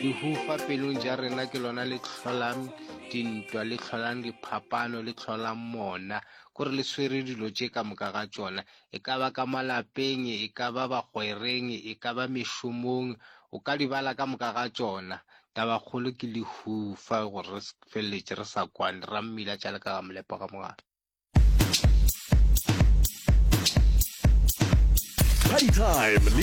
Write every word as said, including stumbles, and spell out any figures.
lehufa pelong ja rena ke lona le tlholang dintwa le tlholang diphapano le tlholang mona kore le swere dilo tše ka moka ga tšona e ka ba ka malapeng e ka ba bagwereng e ka ba mešomong o ka di bala ka moka ga tšona taba kgolo ke lehufa gore re felletše re sa kwane ra mmila tša le ka ga molepo ga mogala Party time.